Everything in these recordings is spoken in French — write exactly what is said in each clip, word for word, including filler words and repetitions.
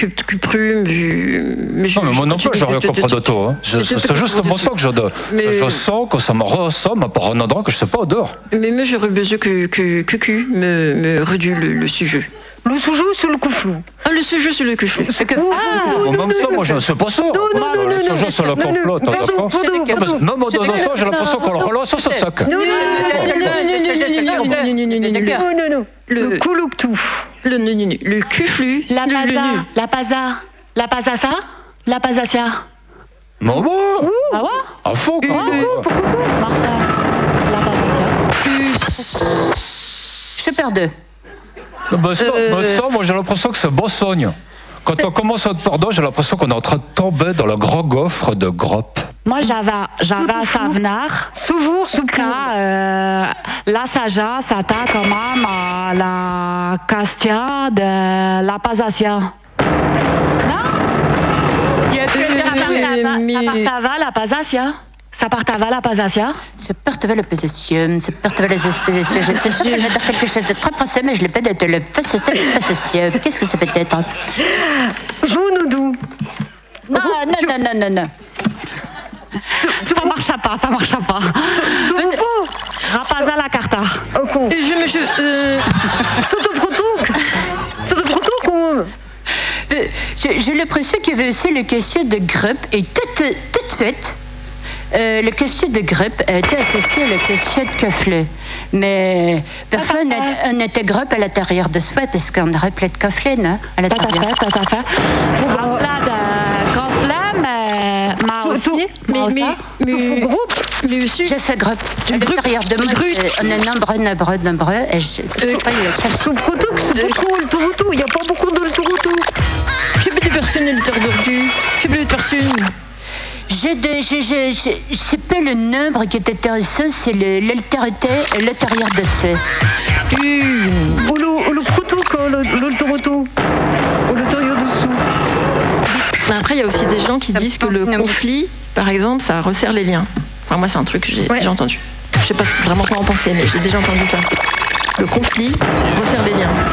Cupru, mais non, mais moi non plus, je rien compris d'auto. Hein. C'est juste mon sang que je donne. Je sens que ça me ressemble par un endroit que je ne sais pas dehors. Mais moi, j'aurais besoin que que que me me réduit le sujet. Le sujet, c'est le coufflou. Ah, le sujet, c'est le coufflou. C'est que. Ah, en même temps, moi, je ne sais pas ça. Non, non, non, le sujet, c'est le complot, d'accord? Même en donnant ça, j'ai l'impression qu'on le relance sur ce sac. Non, non, non, non. Le coulouctou. Le le coufflu. La paza. La paza. La pasasa. La pasacia. Bon, bon. Ah ouais? À fond, quoi. Pourquoi pas? Marsa. La pasacia. Plus. Je perds deux. Ben ça, euh... ben ça, moi j'ai l'impression que c'est Bossogne. Quand on commence à te pardon, j'ai l'impression qu'on est en train de tomber dans le grand gouffre de Groppe. Moi j'avais j'avais Savnar. Souvent, Souka, euh, la Saja, Sata, Tomam, la Castia, de la Pasacia. Non? Il y a plus Sapartava, la Pasacia. Sapartava, la Pasacia. Sapartava, la Pasacia. Sapartava, la Pasacia. Je sais sûr que je vais dire quelque chose de très français, mais je l'ai pas d'être le Pasacia. Qu'est-ce que ça peut être? Jounoudou. Non, non, non, non, non, non. Ça marche pas, ça marche pas. Rapaza la carta. Ok. Je me je. Sotoprotok. Sotoprotok. J'ai l'impression qu'il y avait aussi le question de groupe et tout de suite. Euh, le question de grippe a été associé à la question de café. Mais parfois, on était grippe à l'intérieur de soi, parce qu'on aurait plein de café, non? À l'intérieur. Tout à fait, tout à fait. Pour là de Grand mais moi aussi. Mais, mais, mais, groupe, mais aussi. J'ai fait groupe. À l'intérieur de moi, on est nombreux, nombreux, nombreux, et je ne sais pas, il y a Sous Protoc, c'est beaucoup le Toronto. Il n'y a pas beaucoup de Toronto. Je sais pas des personnes à l'intérieur du. Je sais pas des personnes. J'ai des, j'ai, j'ai, j'ai, c'est pas le nombre qui est intéressant, c'est le, l'altérité à l'intérieur de ça. Ou le, le proto, le, le Toronto. Ou le Torio dessous. Après, il y a aussi des gens qui disent que le conflit, par exemple, ça resserre les liens. Enfin, moi, c'est un truc que j'ai ouais. déjà entendu. Je sais pas vraiment quoi en penser, mais j'ai déjà entendu ça. Le conflit resserre les liens.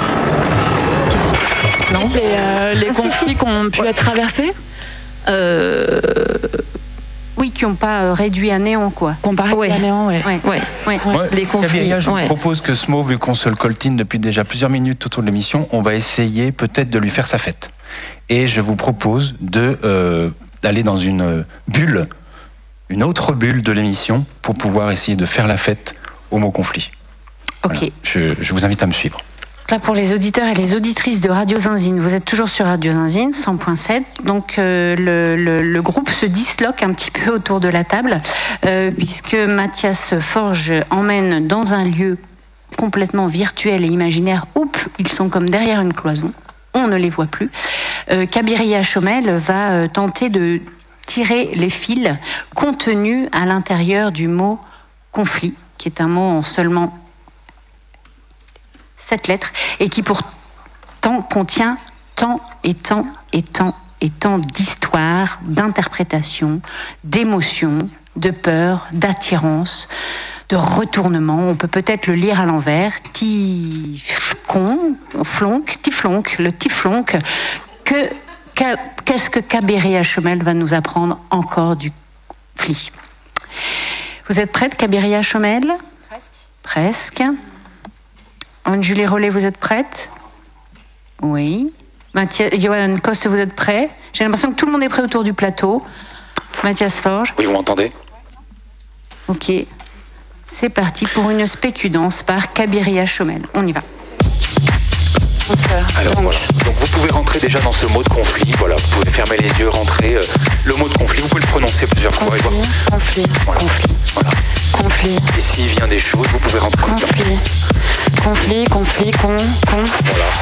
Non? Les, euh, les conflits qui ont pu ouais. être traversés? Euh... Oui, qui n'ont pas euh, réduit à néant, quoi. Comparé ouais. à néant, ouais. Ouais. Ouais. Ouais. Ouais. Les conflits. Cabiria, je ouais. vous propose que Smo, vu qu'on se le coltine depuis déjà plusieurs minutes autour de l'émission, on va essayer peut-être de lui faire sa fête. Et je vous propose de euh, d'aller dans une bulle, une autre bulle de l'émission, pour pouvoir essayer de faire la fête au mot conflit. Ok. Voilà. Je, je vous invite à me suivre. Là, pour les auditeurs et les auditrices de Radio Zinzine, vous êtes toujours sur Radio Zinzine, cent point sept. Donc, euh, le, le, le groupe se disloque un petit peu autour de la table, euh, puisque Mathias Forge emmène dans un lieu complètement virtuel et imaginaire. Oups, ils sont comme derrière une cloison. On ne les voit plus. Euh, Kabiria Chomel va euh, tenter de tirer les fils contenus à l'intérieur du mot conflit, qui est un mot en seulement sept lettres, et qui pourtant contient tant et tant et tant et tant d'histoires, d'interprétations, d'émotions, de peur, d'attirance, de retournement. On peut peut-être le lire à l'envers. Tiflonc, flonc, tiflonc, le tiflonc. Que, que, qu'est-ce que Kabiria Chomel va nous apprendre encore du conflit? Vous êtes prête, Kabiria Chomel? Presque. Presque. Anne-Julie Rollet, vous êtes prête? Oui. Mathias, Johan Coste, vous êtes prêt? J'ai l'impression que tout le monde est prêt autour du plateau. Mathias Forge. Oui, vous m'entendez? Ok. C'est parti pour une spécudance par Kabiria Chomel. On y va. Alors donc, voilà. Donc vous pouvez rentrer déjà dans ce mot de conflit. Voilà, vous pouvez fermer les yeux, rentrer. Euh, le mot de conflit, vous pouvez le prononcer plusieurs conflit, fois. Et voir. Conflit. Voilà. Conflit. Voilà. Conflit. Et s'il vient des choses, vous pouvez rentrer. Conflit. Conflit, conflit, con, con. Voilà.